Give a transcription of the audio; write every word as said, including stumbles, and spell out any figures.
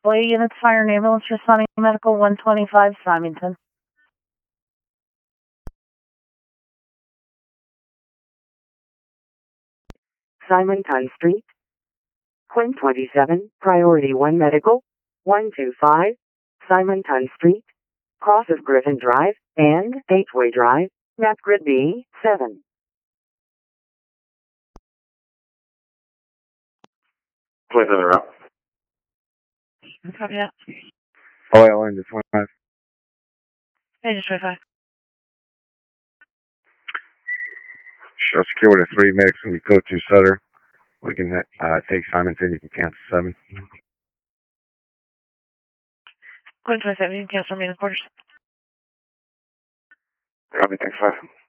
display units, fire and ambulance responding medical one twenty-five Symington. Symington Street. Quinn twenty-seven, Priority one Medical, one two five, Symington Street, cross of Griffin Drive and Gateway Drive, map grid B seven. twenty-seven route. Copy that. O L N to twenty-five. Page twenty-five. Sure, secure with a three medics when you go to Sutter. We can uh, take Simonton, you can cancel seven. Quinn twenty-seven, you can cancel me in the quarters. Copy, thanks five.